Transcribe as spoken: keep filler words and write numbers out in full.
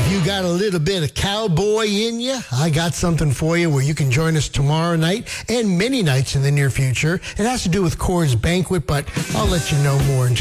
If you got a little bit of cowboy in you, I got something for you where you can join us tomorrow night and many nights in the near future. It has to do with Coors Banquet, but I'll let you know more in